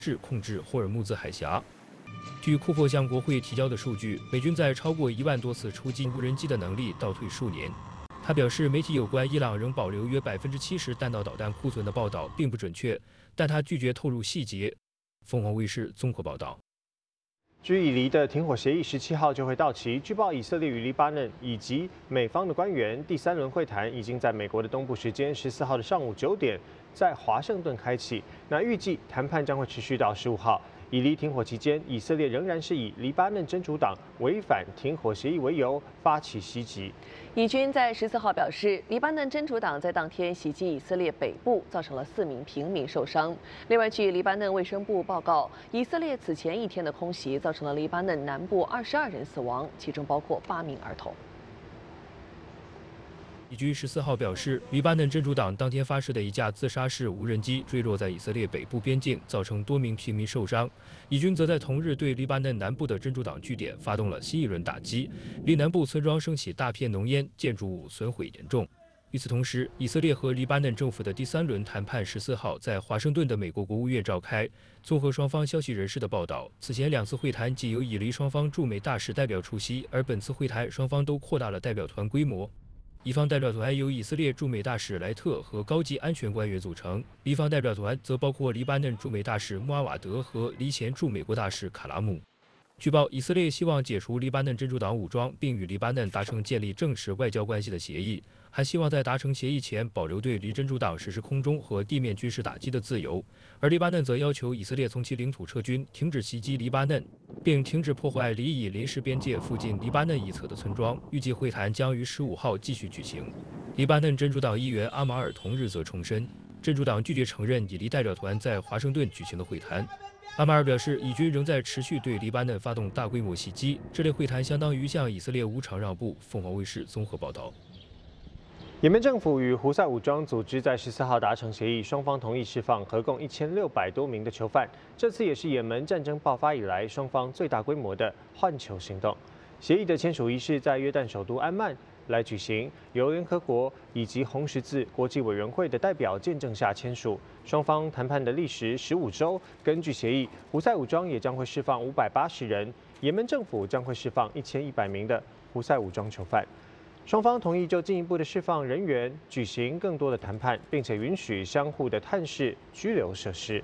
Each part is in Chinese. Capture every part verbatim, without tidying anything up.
制控制霍尔木兹海峡。据库珀向国会提交的数据，美军在超过一万多次出击无人机的能力倒退数年。他表示，媒体有关伊朗仍保留约百分之七十弹道导弹库存的报道并不准确，但他拒绝透露细节。凤凰卫视综合报道。 据以黎的停火协议十七号就会到期。据报，以色列与黎巴嫩以及美方的官员第三轮会谈已经在美国的东部时间十四号的上午九点在华盛顿开启。那预计谈判将会持续到十五号。以黎停火期间，以色列仍然是以黎巴嫩真主党违反停火协议为由发起袭击。 以军在十四号表示，黎巴嫩真主党在当天袭击以色列北部，造成了四名平民受伤。另外，据黎巴嫩卫生部报告，以色列此前一天的空袭造成了黎巴嫩南部二十二人死亡，其中包括八名儿童。 以军十四号表示，黎巴嫩真主党当天发射的一架自杀式无人机坠落在以色列北部边境，造成多名平民受伤。以军则在同日对黎巴嫩南部的真主党据点发动了新一轮打击，黎南部村庄升起大片浓烟，建筑物损毁严重。与此同时，以色列和黎巴嫩政府的第三轮谈判十四号在华盛顿的美国国务院召开。综合双方消息人士的报道，此前两次会谈仅由以黎双方驻美大使代表出席，而本次会谈双方都扩大了代表团规模。 以方代表团由以色列驻美大使莱特和高级安全官员组成，黎方代表团则包括黎巴嫩驻美大使穆阿瓦德和黎前驻美国大使卡拉姆。据报，以色列希望解除黎巴嫩真主党武装，并与黎巴嫩达成建立正式外交关系的协议，还希望在达成协议前保留对黎真主党实施空中和地面军事打击的自由。而黎巴嫩则要求以色列从其领土撤军，停止袭击黎巴嫩，并停止破坏黎以临时边界附近黎巴嫩一侧的村庄。预计会谈将于十五号继续举行。黎巴嫩真主党议员阿马尔同日则重申，真主党拒绝承认以黎代表团在华盛顿举行的会谈。 阿马尔表示，以军仍在持续对黎巴嫩发动大规模袭击，这类会谈相当于向以色列无偿让步。凤凰卫视综合报道。 也门政府与胡塞武装组织在十四号达成协议，双方同意释放合共一千六百多名的囚犯。这次也是也门战争爆发以来双方最大规模的换囚行动。协议的签署仪式在约旦首都安曼来举行，由联合国以及红十字国际委员会的代表见证下签署。双方谈判的历时十五周。根据协议，胡塞武装也将会释放五百八十人，也门政府将会释放一千一百名的胡塞武装囚犯。双方同意就进一步的释放人员举行更多的谈判，并且允许相互的探视拘留设施。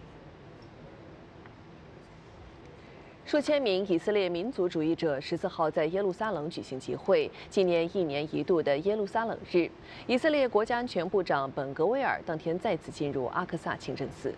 数千名以色列民族主义者十四号在耶路撒冷举行集会，纪念一年一度的耶路撒冷日。以色列国家安全部长本格威尔当天再次进入阿克萨清真寺。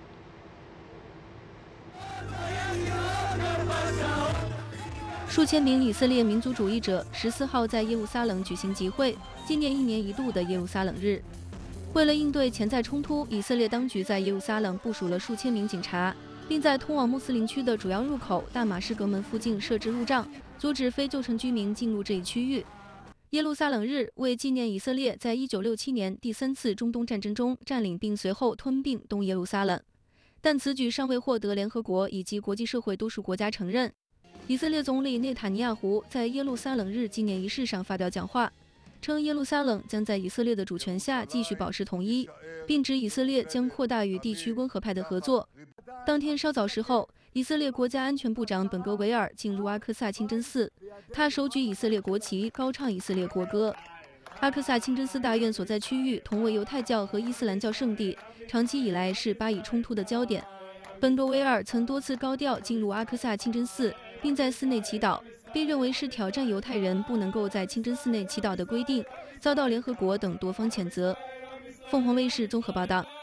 数千名以色列民族主义者十四号在耶路撒冷举行集会，纪念一年一度的耶路撒冷日。为了应对潜在冲突，以色列当局在耶路撒冷部署了数千名警察。 并在通往穆斯林区的主要入口大马士革门附近设置路障，阻止非旧城居民进入这一区域。耶路撒冷日为纪念以色列在一九六七年第三次中东战争中占领并随后吞并东耶路撒冷，但此举尚未获得联合国以及国际社会多数国家承认。以色列总理内塔尼亚胡在耶路撒冷日纪念仪式上发表讲话，称耶路撒冷将在以色列的主权下继续保持统一，并指以色列将扩大与地区温和派的合作。 当天稍早时候，以色列国家安全部长本格维尔进入阿克萨清真寺，他手举以色列国旗，高唱以色列国歌。阿克萨清真寺大院所在区域同为犹太教和伊斯兰教圣地，长期以来是巴以冲突的焦点。本格维尔曾多次高调进入阿克萨清真寺，并在寺内祈祷，被认为是挑战犹太人不能够在清真寺内祈祷的规定，遭到联合国等多方谴责。凤凰卫视综合报道。